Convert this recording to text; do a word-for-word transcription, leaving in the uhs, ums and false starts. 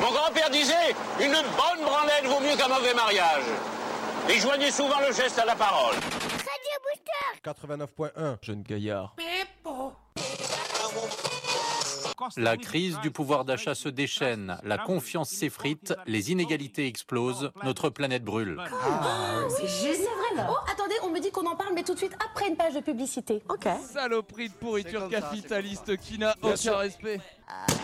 Mon grand-père disait, une bonne branlette vaut mieux qu'un mauvais mariage. Et joignez souvent le geste à la parole. Radio Booster quatre-vingt-neuf point un, jeune gaillard. La crise du pouvoir d'achat se déchaîne, la confiance s'effrite, les inégalités explosent, notre planète brûle. Ah, c'est juste vrai là. Oh, attendez, on me dit qu'on en parle, mais tout de suite après une page de publicité. Ok. Saloperie de pourriture capitaliste qui n'a aucun respect.